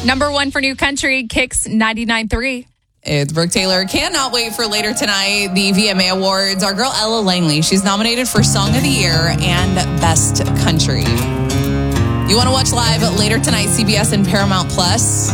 Number 1 for new country, Kix 99.3. It's Brooke Taylor. Cannot wait for later tonight, the VMA Awards. Our girl Ella Langley, she's nominated for Song of the Year and Best Country. You want to watch live later tonight, CBS and Paramount Plus.